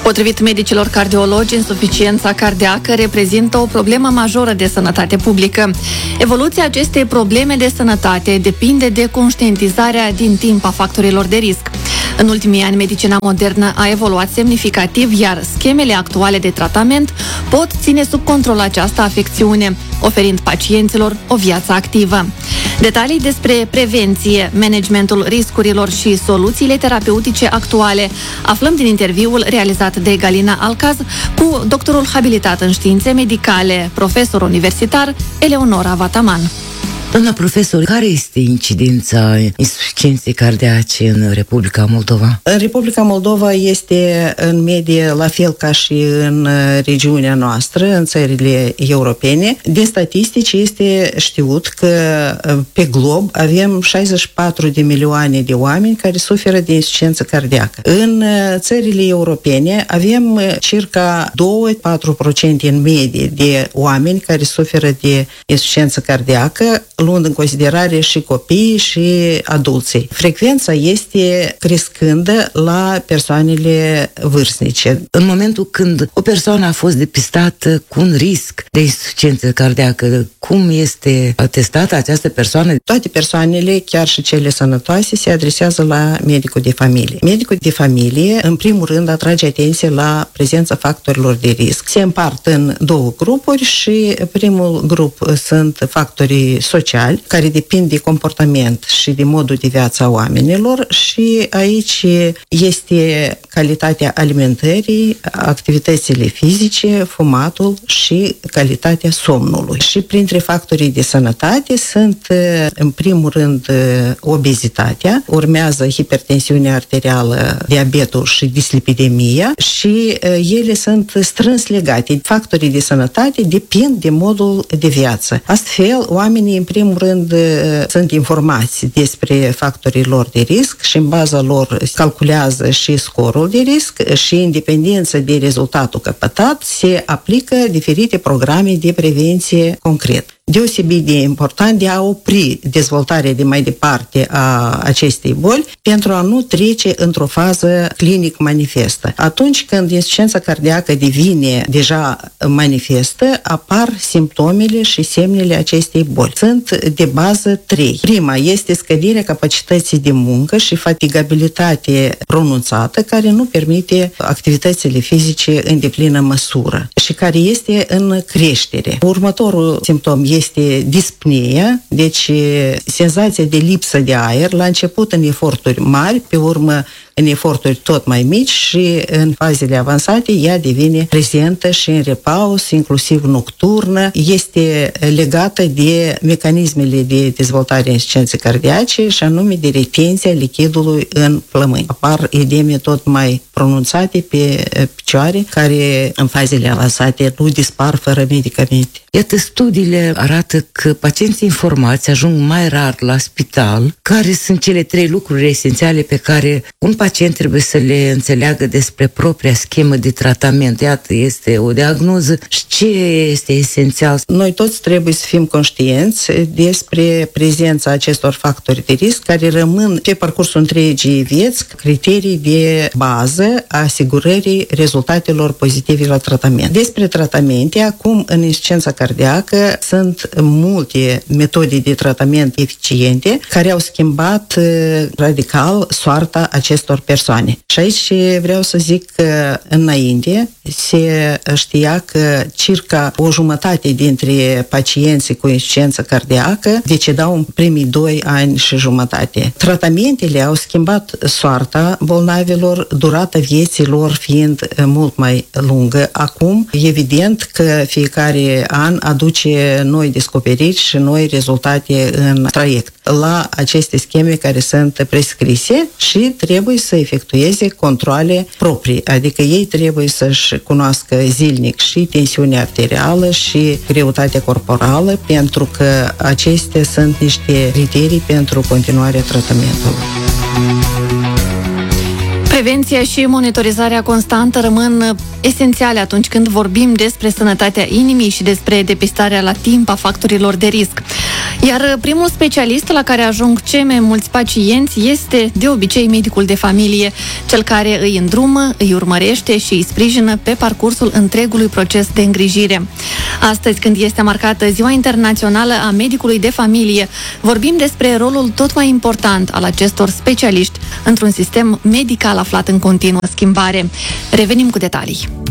Potrivit medicilor cardiologi, insuficiența cardiacă reprezintă o problemă majoră de sănătate publică. Evoluția acestei probleme de sănătate depinde de conștientizarea din timp a factorilor de risc. În ultimii ani, medicina modernă a evoluat semnificativ, iar schemele actuale de tratament pot ține sub control această afecțiune, oferind pacienților o viață activă. Detalii despre prevenție, managementul riscurilor și soluțiile terapeutice actuale aflăm din interviul realizat de Galina Alcaz cu doctorul habilitat în științe medicale, profesor universitar Eleonora Vataman. Doamna profesor, care este incidența insuficienței cardiace în Republica Moldova? În Republica Moldova este în medie la fel ca și în regiunea noastră, în țările europene. Din statistici este știut că pe glob avem 64 de milioane de oameni care suferă de insuficiență cardiacă. În țările europene avem circa 2-4% în medie de oameni care suferă de insuficiență cardiacă, luând în considerare și copiii și adulții. Frecvența este crescândă la persoanele vârstnice. În momentul când o persoană a fost depistată cu un risc de insuficiență cardiacă, cum este testată această persoană? Toate persoanele, chiar și cele sănătoase, se adresează la medicul de familie. Medicul de familie, în primul rând, atrage atenție la prezența factorilor de risc. Se împart în două grupuri și primul grup sunt factorii sociali, care depind de comportament și de modul de viață a oamenilor, și aici este calitatea alimentării, activitățile fizice, fumatul și calitatea somnului. Și printre factorii de sănătate sunt, în primul rând, obezitatea, urmează hipertensiunea arterială, diabetul și dislipidemia, și ele sunt strâns legate. Factorii de sănătate depind de modul de viață. Astfel, oamenii, în primul rând, sunt informați despre factorii lor de risc și în baza lor calculează și scorul de risc și, în dependență de rezultatul căpătat, se aplică diferite programe de prevenție concret. Deosebit de important de a opri dezvoltarea de mai departe a acestei boli pentru a nu trece într-o fază clinic manifestă. Atunci când insuficiența cardiacă devine deja manifestă, apar simptomele și semnele acestei boli. Sunt de bază 3. Prima este scăderea capacității de muncă și fatigabilitate pronunțată, care nu permite activitățile fizice în deplină măsură și care este în creștere. Următorul simptom este dispneia, deci senzația de lipsă de aer, la început în eforturi mari, pe urmă în eforturi tot mai mici și în fazele avansate ea devine prezentă și în repaus, inclusiv nocturnă. Este legată de mecanismele de dezvoltare a insuficienței cardiace și anume de retenția lichidului în plămâni. Apar edeme tot mai pronunțate pe picioare, care în fazele avansate nu dispar fără medicamente. Iată, studiile arată că pacienții informați ajung mai rar la spital. Care sunt cele 3 lucruri esențiale pe care un pacient trebuie să le înțeleagă despre propria schemă de tratament? Iată, este o diagnoză și ce este esențial? Noi toți trebuie să fim conștienți despre prezența acestor factori de risc care rămân pe parcursul întregii vieți criterii de bază a asigurării rezultatelor pozitive la tratament. Despre tratamente, acum în insuficiența cardiacă sunt multe metode de tratament eficiente care au schimbat radical soarta acestor persoane. Și aici vreau să zic că înainte se știa că circa o jumătate dintre pacienții cu insuficiență cardiacă decedau în primii 2 ani și jumătate. Tratamentele au schimbat soarta bolnavilor, durata vieții lor fiind mult mai lungă. Acum, evident că fiecare an aduce noi descoperiri și noi rezultate în traiect la aceste scheme care sunt prescrise și trebuie să efectueze controale proprii, adică ei trebuie să-și cunoască zilnic și tensiunea arterială și greutatea corporală, pentru că acestea sunt niște criterii pentru continuarea tratamentului. Prevenția și monitorizarea constantă rămân esențiale atunci când vorbim despre sănătatea inimii și despre depistarea la timp a factorilor de risc. Iar primul specialist la care ajung cei mai mulți pacienți este de obicei medicul de familie, cel care îi îndrumă, îi urmărește și îi sprijină pe parcursul întregului proces de îngrijire. Astăzi, când este marcată Ziua Internațională a Medicului de Familie, vorbim despre rolul tot mai important al acestor specialiști într-un sistem medical aflat în continuă schimbare. Revenim cu detalii.